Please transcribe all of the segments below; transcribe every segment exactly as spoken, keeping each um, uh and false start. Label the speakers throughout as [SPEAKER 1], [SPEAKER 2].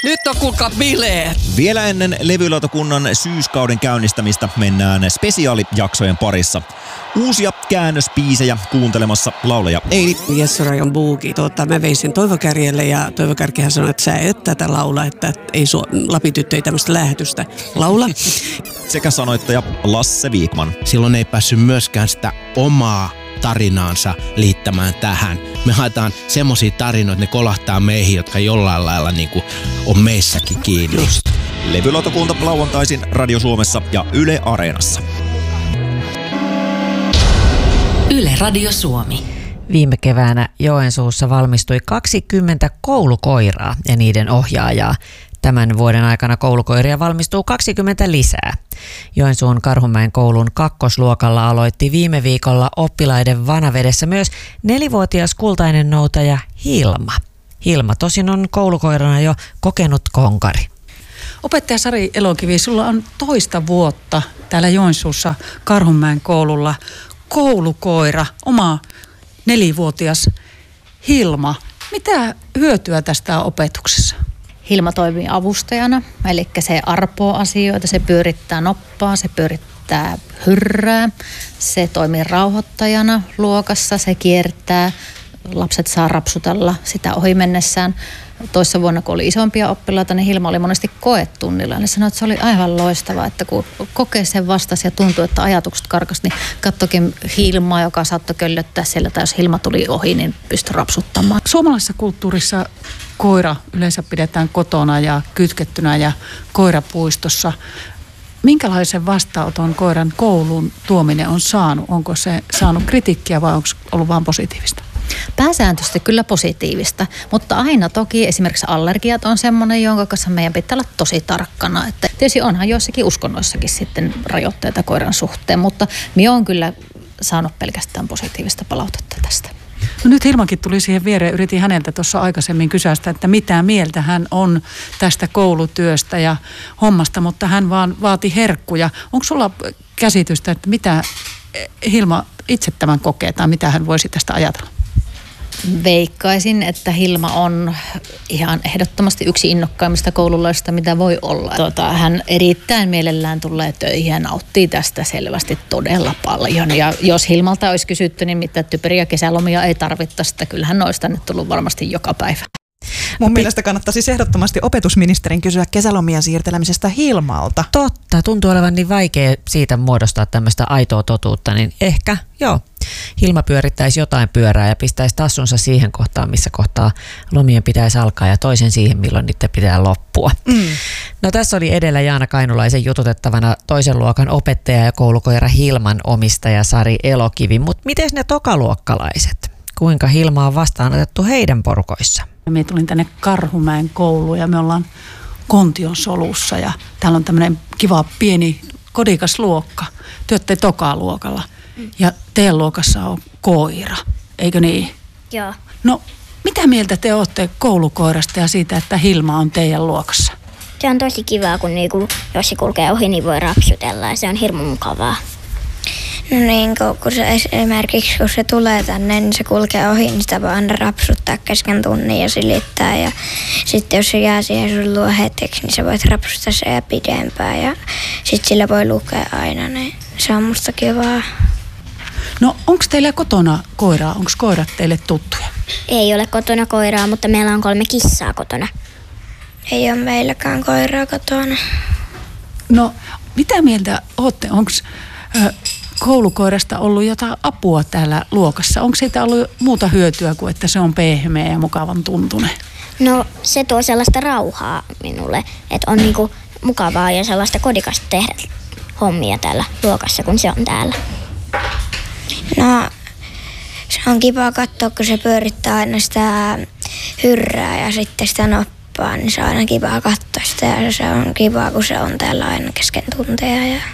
[SPEAKER 1] Nyt on kuulkaa bileet.
[SPEAKER 2] Vielä ennen levylautakunnan syyskauden käynnistämistä mennään spesiaalijaksojen parissa. Uusia käännöspiisejä kuuntelemassa laulaja Eili.
[SPEAKER 1] Jesse-Rajan buuki. Tuota, mä vein sen Toivo Kärjelle ja Toivo Kärkihän sanoi, että sä et tätä laula, että ei su- Lapin tyttö ei tämmöistä lähetystä laula.
[SPEAKER 2] Sekä sanoittaja Lasse Viikman.
[SPEAKER 3] Silloin ei päässyt myöskään sitä omaa tarinaansa liittämään tähän. Me haetaan semmosia tarinoita, ne kolahtaa meihin, jotka jollain lailla niin kuin on meissäkin kiinni. Just.
[SPEAKER 2] Levylautakunta lauantaisin Radio Suomessa ja Yle Areenassa.
[SPEAKER 4] Yle Radio Suomi.
[SPEAKER 5] Viime keväänä Joensuussa valmistui kaksikymmentä koulukoiraa ja niiden ohjaajaa. Tämän vuoden aikana koulukoiria valmistuu kaksikymmentä lisää. Joensuun Karhunmäen koulun kakkosluokalla aloitti viime viikolla oppilaiden vanavedessä myös nelivuotias kultainen noutaja Hilma. Hilma tosin on koulukoirana jo kokenut konkari.
[SPEAKER 6] Opettaja Sari Elokivi, sulla on toista vuotta täällä Joensuussa Karhunmäen koululla koulukoira, oma nelivuotias Hilma. Mitä hyötyä tästä on opetuksessa?
[SPEAKER 7] Hilma toimii avustajana, eli se arpoo asioita, se pyörittää noppaa, se pyörittää hyrrää, se toimii rauhoittajana luokassa, se kiertää, lapset saa rapsutella sitä ohi mennessään. Toissa vuonna, kun oli isompia oppilaita, niin Hilma oli monesti koetunnilla. Ne sanoi, että se oli aivan loistavaa, että kun kokeeseen vastasi ja tuntui, että ajatukset karkas, niin katsokin Hilmaa, joka saattoi köllöttää siellä, tai jos Hilma tuli ohi, niin pystyi rapsuttamaan.
[SPEAKER 6] Suomalaisessa kulttuurissa koira yleensä pidetään kotona ja kytkettynä ja koirapuistossa. Minkälaisen vastaanoton koiran kouluun tuominen on saanut? Onko se saanut kritiikkiä vai onko ollut vain positiivista?
[SPEAKER 7] Pääsääntöisesti kyllä positiivista, mutta aina toki esimerkiksi allergiat on semmoinen, jonka kanssa meidän pitää olla tosi tarkkana. Että tietysti onhan joissakin uskonnoissakin sitten rajoitteita koiran suhteen, mutta minä olen kyllä saanut pelkästään positiivista palautetta tästä.
[SPEAKER 6] No nyt Hilmakin tuli siihen viereen, yritin häneltä tuossa aikaisemmin kysästä, että mitä mieltä hän on tästä koulutyöstä ja hommasta, mutta hän vaan vaati herkkuja. Onko sulla käsitystä, että mitä Hilma itse tämän kokee tai mitä hän voisi tästä ajatella?
[SPEAKER 7] Veikkaisin, että Hilma on ihan ehdottomasti yksi innokkaimmista koululaisista, mitä voi olla. Tota, hän erittäin mielellään tulee töihin ja nauttii tästä selvästi todella paljon. Ja jos Hilmalta olisi kysytty, niin mitä typeriä kesälomia ei tarvittaisi, että kyllähän olisi tänne tullut varmasti joka päivä.
[SPEAKER 8] Mun mielestä kannattaisi siis ehdottomasti opetusministerin kysyä kesälomia siirtelemisestä Hilmalta.
[SPEAKER 5] Totta, tuntuu olevan niin vaikea siitä muodostaa tämmöistä aitoa totuutta, niin ehkä joo. Hilma pyörittäisi jotain pyörää ja pistäisi tassunsa siihen kohtaan, missä kohtaa lomien pitäisi alkaa ja toisen siihen, milloin niiden pitää loppua. Mm. No tässä oli edellä Jaana Kainulaisen jututettavana toisen luokan opettaja ja koulukoira Hilman omistaja Sari Elokivi. Mutta miten ne tokaluokkalaiset? Kuinka Hilma on vastaanotettu heidän porukoissa?
[SPEAKER 6] Minä tulin tänne Karhumäen kouluun ja me ollaan Kontion solussa ja täällä on tämmöinen kiva pieni kodikas luokka. Te olette tokaluokalla ja teidän luokassa on koira, eikö niin?
[SPEAKER 9] Joo.
[SPEAKER 6] No mitä mieltä te olette koulukoirasta ja siitä, että Hilma on teidän luokassa?
[SPEAKER 9] Se on tosi kivaa, kun niinku, jos se kulkee ohi, niin voi rapsutella ja se on hirmu mukavaa.
[SPEAKER 10] No niin, kun se esimerkiksi kun se tulee tänne, niin se kulkee ohi, niin sitä voi aina rapsuttaa kesken tunnin ja silittää. Ja sitten jos se jää siihen sun luo hetkeksi, niin sä voit rapsuttaa sen pidempään ja sitten sillä voi lukea aina, niin se on musta kivaa.
[SPEAKER 6] No onko teillä kotona koiraa? Onko koirat teille tuttuja?
[SPEAKER 9] Ei ole kotona koiraa, mutta meillä on kolme kissaa kotona.
[SPEAKER 10] Ei ole meilläkään koiraa kotona.
[SPEAKER 6] No mitä mieltä ootte? Onko koulukoirasta ollut jotain apua täällä luokassa? Onko siitä ollut muuta hyötyä kuin, että se on pehmeä ja mukavan tuntunen?
[SPEAKER 9] No se tuo sellaista rauhaa minulle, että on niinku mukavaa ja sellaista kodikasta tehdä hommia täällä luokassa, kun se on täällä.
[SPEAKER 10] No se on kiva katsoa, kun se pyörittää aina sitä hyrrää ja sitten sitä noppaa, niin se on aina kiva katsoa sitä ja se on kiva, kun se on täällä aina kesken tunteja ja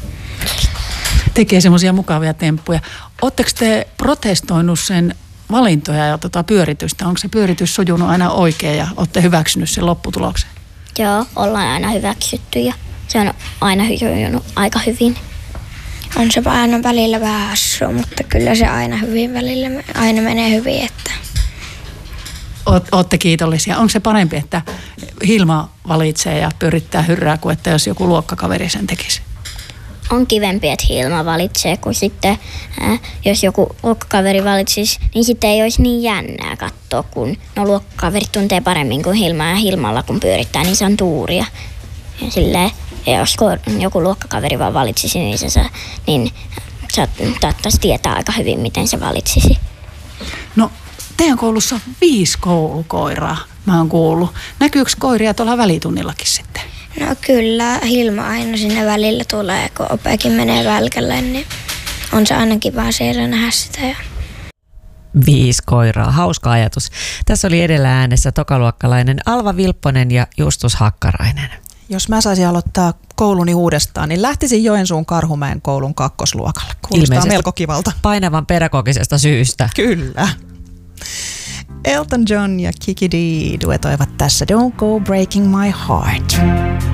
[SPEAKER 6] tekee semmoisia mukavia temppuja. Oletteko te protestoinut sen valintoja ja tota pyöritystä? Onko se pyöritys sujunut aina oikein ja olette hyväksynyt sen lopputuloksen?
[SPEAKER 9] Joo, ollaan aina hyväksytty ja se on aina sujunut aika hyvin.
[SPEAKER 10] On se aina välillä vähän hassua, mutta kyllä se aina hyvin välillä aina menee hyvin. Että
[SPEAKER 6] Olette kiitollisia. Onko se parempi, että Hilma valitsee ja pyörittää hyrrää, kuin että jos joku luokkakaveri sen tekisi?
[SPEAKER 9] On kivempi, että Hilma valitsee, kun sitten äh, jos joku luokkakaveri valitsisi, niin sitten ei olisi niin jännää katsoa, kun no luokkakaverit tuntee paremmin kuin Hilma ja Hilmalla kun pyörittää, niin se on tuuria. Ja silleen, ja jos joku luokkakaveri vaan valitsisi, niin se niin saattaisi tietää aika hyvin, miten se valitsisi.
[SPEAKER 6] No, teidän koulussa on viisi koulukoiraa, mä oon kuullut. Näkyykö koiria tuolla välitunnillakin sitten?
[SPEAKER 10] No kyllä, Hilma aina sinne välillä tulee, kun opeakin menee välkälle, niin on se ainakin vaan siellä nähdä sitä. Ja...
[SPEAKER 5] Viisi koiraa, hauska ajatus. Tässä oli edellä äänessä tokaluokkalainen Alva Vilpponen ja Justus Hakkarainen.
[SPEAKER 8] Jos mä saisin aloittaa kouluni uudestaan, niin lähtisin Joensuun Karhumäen koulun kakkosluokalle. Kuulostaa ilmeisesti melko kivalta.
[SPEAKER 5] Painavan pedagogisesta syystä.
[SPEAKER 8] Kyllä. Elton John ja Kiki Dee duetoivat tässä Don't Go Breaking My Heart.